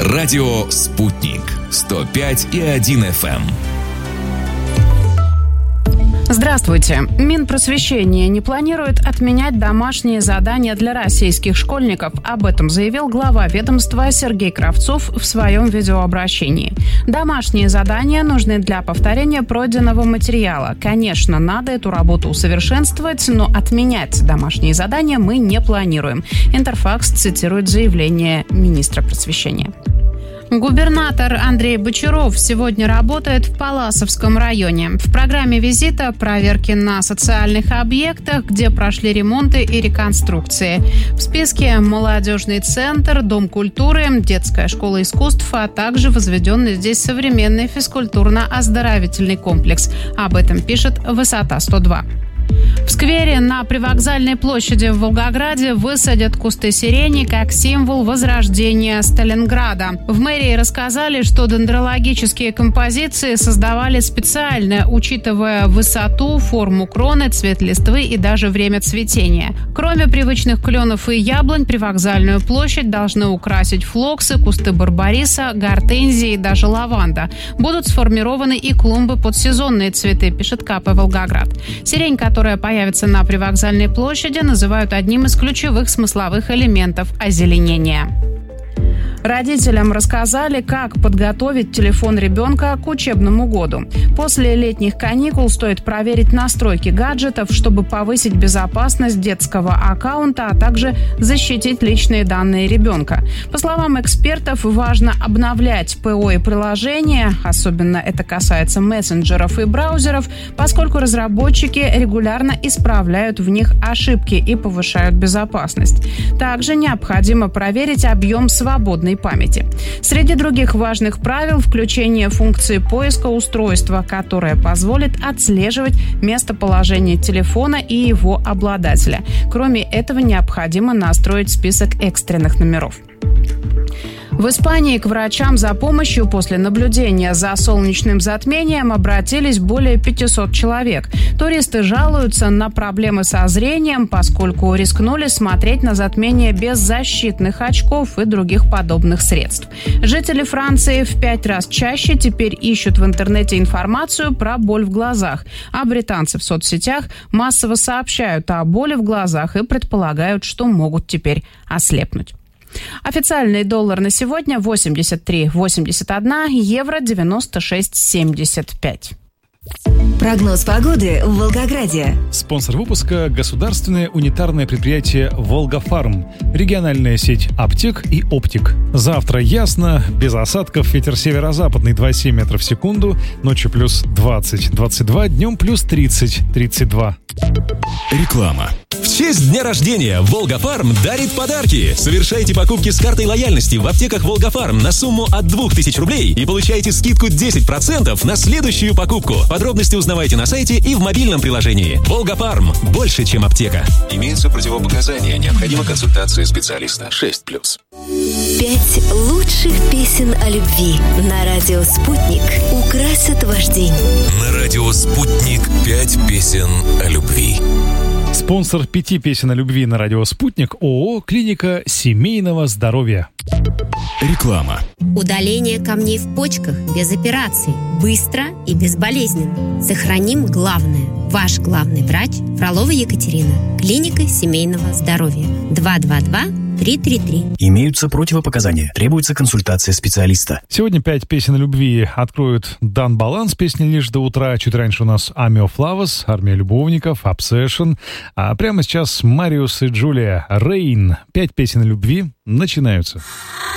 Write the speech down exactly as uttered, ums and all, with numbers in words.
Радио «Спутник». сто пять и один эф эм. Здравствуйте. Минпросвещение не планирует отменять домашние задания для российских школьников. Об этом заявил глава ведомства Сергей Кравцов в своем видеообращении. Домашние задания нужны для повторения пройденного материала. Конечно, надо эту работу усовершенствовать, но отменять домашние задания мы не планируем. Интерфакс цитирует заявление министра просвещения. Губернатор Андрей Бочаров сегодня работает в Палласовском районе. В программе визита проверки на социальных объектах, где прошли ремонты и реконструкции. В списке молодежный центр, дом культуры, детская школа искусств, а также возведенный здесь современный физкультурно-оздоровительный комплекс. Об этом пишет «Высота сто два». В сквере на Привокзальной площади в Волгограде высадят кусты сирени как символ возрождения Сталинграда. В мэрии рассказали, что дендрологические композиции создавали специально, учитывая высоту, форму кроны, цвет листвы и даже время цветения. Кроме привычных кленов и яблонь, Привокзальную площадь должны украсить флоксы, кусты барбариса, гортензии и даже лаванда. Будут сформированы и клумбы под сезонные цветы, пишет ка пэ «Волгоград». Сирень, которая появится на Привокзальной площади, называют одним из ключевых смысловых элементов озеленения. Родителям рассказали, как подготовить телефон ребенка к учебному году. После летних каникул стоит проверить настройки гаджетов, чтобы повысить безопасность детского аккаунта, а также защитить личные данные ребенка. По словам экспертов, важно обновлять ПО и приложения, особенно это касается мессенджеров и браузеров, поскольку разработчики регулярно исправляют в них ошибки и повышают безопасность. Также необходимо проверить объем свободной памяти. Среди других важных правил включение функции поиска устройства, которая позволит отслеживать местоположение телефона и его обладателя. Кроме этого, необходимо настроить список экстренных номеров. В Испании к врачам за помощью после наблюдения за солнечным затмением обратились более пятисот человек. Туристы жалуются на проблемы со зрением, поскольку рискнули смотреть на затмение без защитных очков и других подобных средств. Жители Франции в пять раз чаще теперь ищут в интернете информацию про боль в глазах, а британцы в соцсетях массово сообщают о боли в глазах и предполагают, что могут теперь ослепнуть. Официальный доллар на сегодня восемьдесят три восемьдесят один, евро девяносто шесть семьдесят пять. Прогноз погоды в Волгограде. Спонсор выпуска – государственное унитарное предприятие «Волгофарм», региональная сеть аптек и оптик. Завтра ясно, без осадков, ветер северо-западный два целых семь десятых метров в секунду, ночью плюс двадцать двадцать два, днем плюс тридцать тридцать два. Реклама. В честь дня рождения «Волгофарм» дарит подарки. Совершайте покупки с картой лояльности в аптеках «Волгофарм» на сумму от двух тысяч рублей и получайте скидку десять процентов на следующую покупку. Подробности узнавайте на сайте и в мобильном приложении. «Волгофарм» – больше, чем аптека. Имеются противопоказания. Необходима консультация специалиста. шесть плюс. Пять лучших песен о любви на радио «Спутник» украсят ваш день. На радио «Спутник» пять песен о любви. Спонсор пяти песен о любви на радио «Спутник» ООО «Клиника семейного здоровья». Реклама. Удаление камней в почках без операции. Быстро и безболезненно. Сохраним главное. Ваш главный врач Фролова Екатерина. Клиника семейного здоровья. два два два три три три. Имеются противопоказания. Требуется консультация специалиста. Сегодня пять песен о любви откроют Дан Баланс, песня «Лишь до утра». Чуть раньше у нас Амио Флавос, «Армия любовников», «Obsession». А прямо сейчас Мариус и Джулия, «Рейн». Пять песен о любви начинаются.